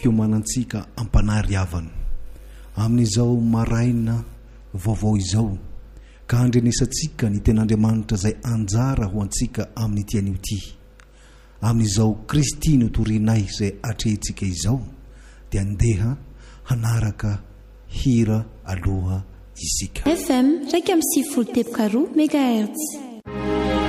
fiomanantsika ampanary havana amin'izao maraina vaovao izao ka andrenesantsika ny ten'Andriamanitra izay anjara ho antsika amin'ny tian'io ity amin'izao Kristy no torinay izay atrehintsika izao dia andeha hanaraka hira aloha isika FM 104.3 MHz